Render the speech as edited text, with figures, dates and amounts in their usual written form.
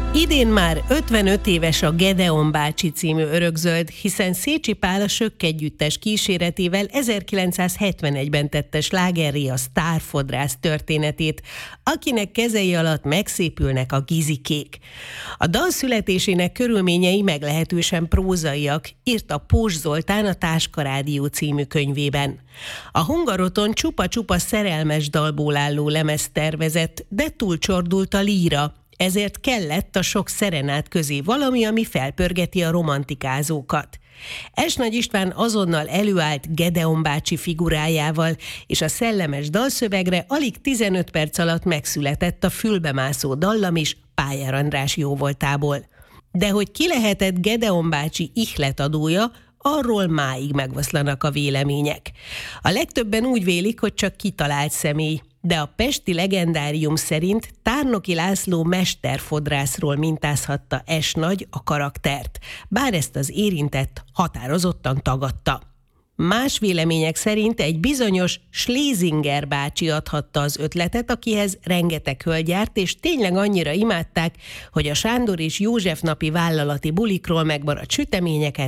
Idén már 55 éves a Gedeon bácsi című örökzöld, hiszen Szécsi Pál a Sökk együttes kíséretével 1971-ben tette slágerré a sztárfodrász történetét, akinek kezei alatt megszépülnek a gizikék. A dal születésének körülményei meglehetősen prózaiak, írta Pós Zoltán a Táska Rádió című könyvében. A Hungaroton csupa-csupa szerelmes dalból álló lemezt tervezett, de túlcsordult a líra, ezért kellett a sok szerenát közé valami, ami felpörgeti a romantikázókat. S. Nagy István azonnal előállt Gedeon bácsi figurájával, és a szellemes dalszövegre alig 15 perc alatt megszületett a fülbemászó dallam is Pályár András jóvoltából. De hogy ki lehetett Gedeon bácsi ihletadója, arról máig megoszlanak a vélemények. A legtöbben úgy vélik, hogy csak kitalált személy, de a pesti legendárium szerint Tárnoki László mesterfodrászról mintázhatta S. Nagy a karaktert, bár ezt az érintett határozottan tagadta. Más vélemények szerint egy bizonyos Schlesinger bácsi adhatta az ötletet, akihez rengeteg hölgy járt, és tényleg annyira imádták, hogy a Sándor és József napi vállalati bulikról megmaradt süteményeket